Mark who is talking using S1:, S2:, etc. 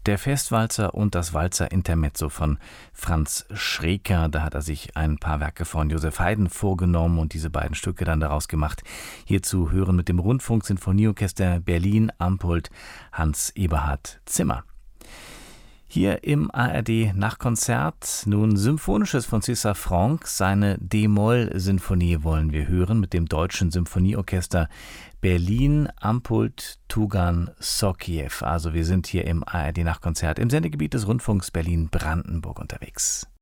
S1: Der Festwalzer und das Walzer-Intermezzo von Franz Schreker. Da hat er sich ein paar Werke von Joseph Haydn vorgenommen und diese beiden Stücke dann daraus gemacht. Hierzu hören mit dem Rundfunk-Sinfonieorchester Berlin Ampult Hans Eberhard Zimmer. Hier im ARD-Nachtkonzert nun Symphonisches von César Franck. Seine D-Moll-Sinfonie wollen wir hören mit dem Deutschen Symphonieorchester Berlin Ampult Tugan Sokiew. Also wir sind hier im ARD-Nachtkonzert im Sendegebiet des Rundfunks Berlin-Brandenburg unterwegs.